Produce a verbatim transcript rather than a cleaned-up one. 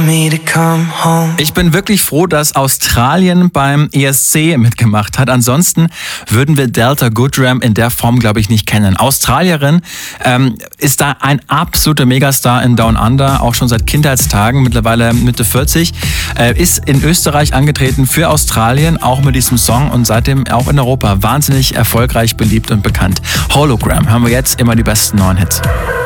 Ich bin wirklich froh, dass Australien beim E S C mitgemacht hat. Ansonsten würden wir Delta Goodrem in der Form, glaube ich, nicht kennen. Australierin, ähm, ist da ein absoluter Megastar in Down Under, auch schon seit Kindheitstagen, mittlerweile Mitte vierzig, äh, ist in Österreich angetreten für Australien, auch mit diesem Song und seitdem auch in Europa wahnsinnig erfolgreich, beliebt und bekannt. Hologram haben wir jetzt immer die besten neuen Hits.